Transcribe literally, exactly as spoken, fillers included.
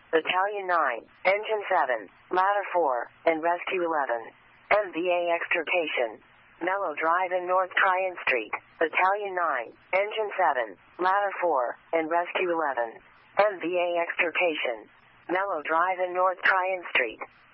Battalion nine, Engine seven, Ladder four, and Rescue eleven. M V A Extirpation. Mellow Drive in North Tryon Street, Battalion nine, Engine seven, Ladder four, and Rescue eleven. M V A Extirpation. Mellow Drive in North Tryon Street,